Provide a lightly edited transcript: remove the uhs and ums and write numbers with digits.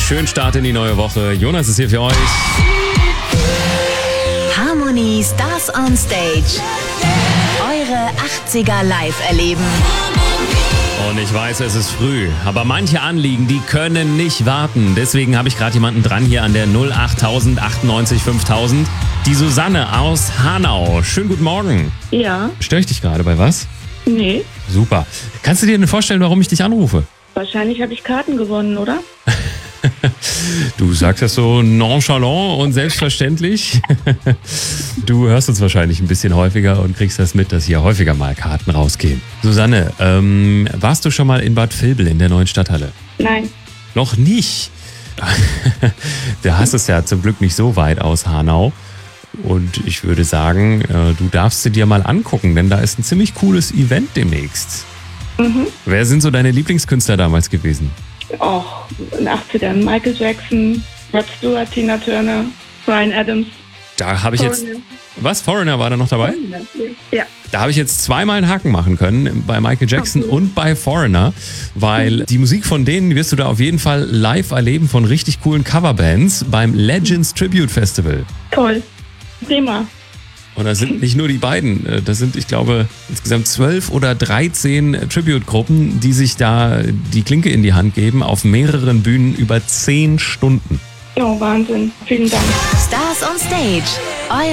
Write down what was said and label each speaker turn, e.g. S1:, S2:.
S1: Schönen Start in die neue Woche. Jonas ist hier für euch.
S2: Harmony Stars on Stage. Eure 80er live erleben.
S1: Und ich weiß, es ist früh, aber manche Anliegen, die können nicht warten. Deswegen habe ich gerade jemanden dran hier an der 08000 98 5000. Die Susanne aus Hanau. Schönen guten Morgen.
S3: Ja,
S1: Störe ich dich gerade bei was?
S3: nee.
S1: Super. Kannst du dir denn vorstellen, warum ich dich anrufe?
S3: Wahrscheinlich habe ich Karten gewonnen, oder?
S1: Du sagst das so nonchalant und selbstverständlich. Du hörst uns wahrscheinlich ein bisschen häufiger und kriegst das mit, dass hier häufiger mal Karten rausgehen. Susanne, warst du schon mal in Bad Vilbel in der neuen Stadthalle?
S3: Nein.
S1: Noch nicht. Du hast es ja zum Glück nicht so weit aus Hanau. Und ich würde sagen, du darfst sie dir mal angucken, denn da ist ein ziemlich cooles Event demnächst. Wer sind so deine Lieblingskünstler damals gewesen?
S3: Auch in den 80ern. Michael Jackson, Rod Stewart, Tina Turner, Bryan Adams.
S1: Da habe ich jetzt...
S3: Foreigner.
S1: Was? Foreigner war da noch dabei?
S3: Ja.
S1: Da habe ich jetzt zweimal einen Haken machen können, bei Michael Jackson und bei Foreigner, weil die Musik von denen wirst du da auf jeden Fall live erleben von richtig coolen Coverbands beim Legends Tribute Festival.
S3: Toll. Prima.
S1: Und da sind nicht nur die beiden, das sind, ich glaube, insgesamt 12 oder 13 Tribute-Gruppen, die sich da die Klinke in die Hand geben, auf mehreren Bühnen über 10 Stunden.
S3: Oh, Wahnsinn. Vielen Dank.
S2: Stars on Stage.